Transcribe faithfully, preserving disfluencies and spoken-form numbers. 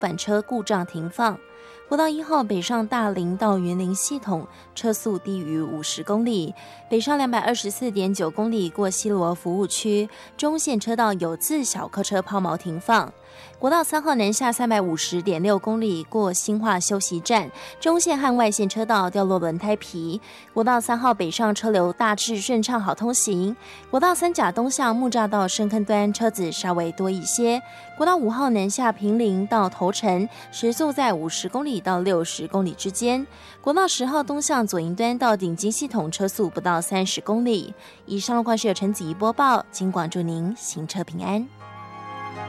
返车故障停放。国道一号北上大林到云林系统车速低于五十公里，北上两百二十四点九公里过西螺服务区，中线车道有自小客车抛锚停放。国道三号南下三百五十点六公里过新化休息站，中线和外线车道掉落轮胎皮。国道三号北上车流大致顺畅好通行。国道三甲东向木栅到深坑端车子稍微多一些。国道五号南下平林到头城，时速在五十公里到六十公里之间。国道十号东向左营端到顶金系统车速不到三十公里。以上路况是由陈子怡播报，请广祝您行车平安。